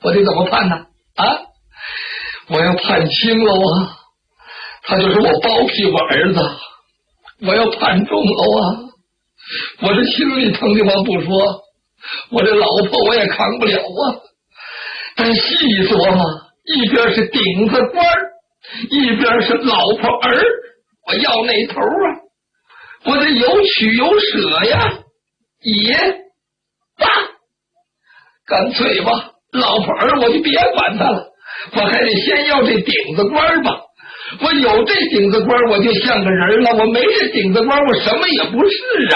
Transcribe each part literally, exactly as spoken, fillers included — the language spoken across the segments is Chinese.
我得怎么判呢？啊，我要判轻了啊，他就是我包庇我儿子；我要判重了啊，我这心里疼的话不说，我这老婆我也扛不了啊。但细琢磨，一边是顶子官，一边是老婆儿，我要哪头啊？我得有取有舍呀，也罢，干脆吧，老婆儿我就别管他了，我还得先要这顶子官吧。我有这顶子官，我就像个人了；我没这顶子官，我什么也不是啊！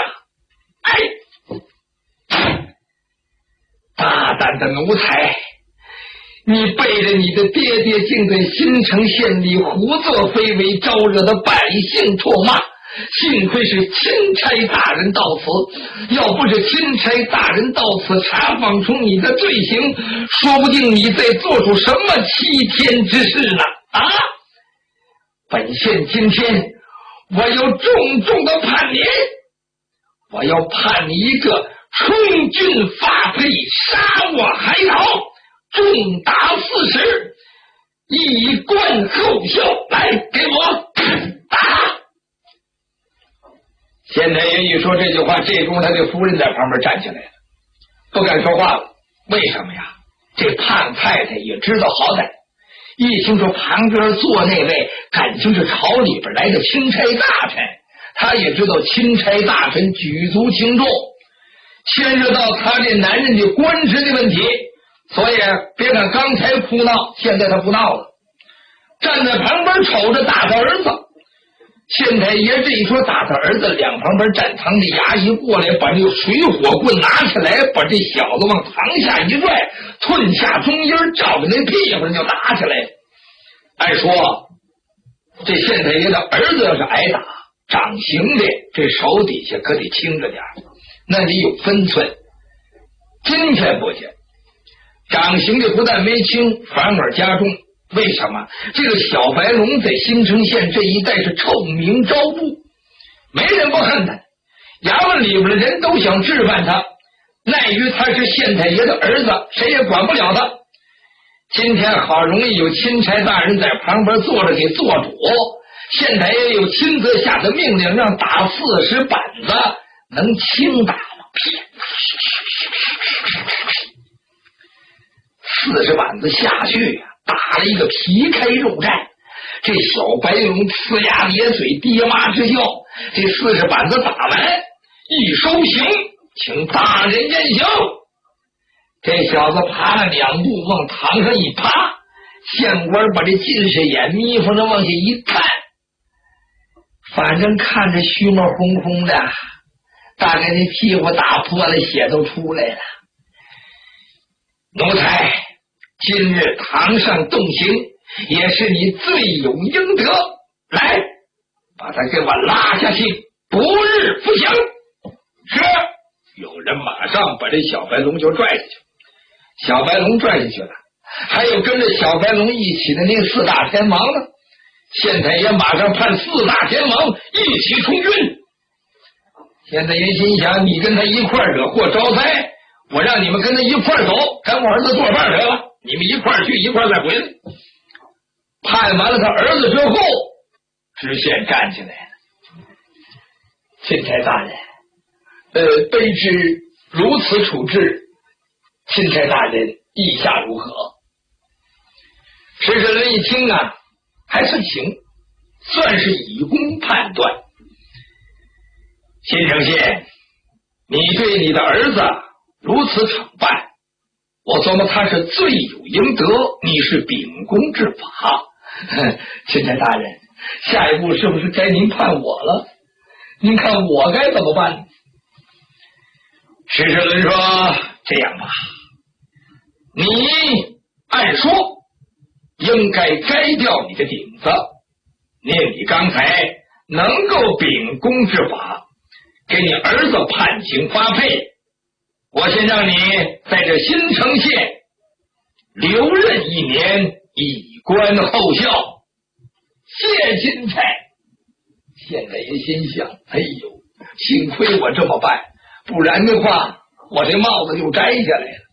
哎，大胆的奴才，你背着你的爹爹，竟在新城县里胡作非为，招惹的百姓唾骂。幸亏是钦差大人到此，要不是钦差大人到此查访出你的罪行，说不定你在做出什么欺天之事呢！啊！本县今天我要重重的判你，我要判你一个充军发配，杀我海逃，重打四十，以观后效。来，给我打！县太爷一说这句话，这功夫他的夫人在旁边站起来了，不敢说话了。为什么呀？这胖太太也知道好歹，一听说旁边坐那位感情是朝里边来的钦差大臣，他也知道钦差大臣举足轻重，牵涉到他这男人的官职的问题，所以别看刚才哭闹，现在他不闹了，站在旁边瞅着打他儿子。县太爷这一说打他儿子，两旁边站堂的衙役过来，把这个水火棍拿起来，把这小子往堂下一拽，吞下中音，照着那屁股就打起来了。按说这县太爷的儿子要是挨打，掌刑的这手底下可得轻着点，那得有分寸。今天不行，掌刑的不但没轻，反而加重。为什么？这个小白龙在新城县这一带是臭名昭著，没人不恨他，衙门里边的人都想置办他，赖于他是县太爷的儿子，谁也管不了他。今天好容易有钦差大人在旁边坐着给做主，县太爷有亲自下的命令，让打四十板子，能轻打吗？四十板子下去呀、啊，打了一个皮开肉绽，这小白龙呲牙咧嘴，爹妈之叫。这四十板子打完，一收刑，请大人验刑。这小子爬了两步，往堂上一趴，县官把这近视眼眯缝着往下一看，反正看着虚毛红红的，大概那屁股打破了，血都出来了。奴才，今日堂上动刑，也是你罪有应得。来，把他给我拉下去，不日服刑。是，有人马上把这小白龙就拽下去。小白龙拽下去了，还有跟着小白龙一起的那四大天王呢。县太爷马上判四大天王一起充军。县太爷心想，你跟他一块惹祸招灾，我让你们跟他一块走，跟我儿子做饭得了，你们一块去，一块再回来。判完了他儿子之后，知县站起来了。钦差大人，呃，卑职如此处置，钦差大人意下如何？石神人一听啊，还算行，算是以公判断。新城县，你对你的儿子如此惩办，我琢磨他是罪有应得，你是秉公治法。钦差大人，下一步是不是该您判我了？您看我该怎么办？石世伦说，这样吧，你按说应该摘掉你的顶子，念你刚才能够秉公治法，给你儿子判刑发配，我先让你在这新城县留任一年，以观后效。谢钦差。县太爷心想，哎呦，幸亏我这么办，不然的话我这帽子就摘下来了。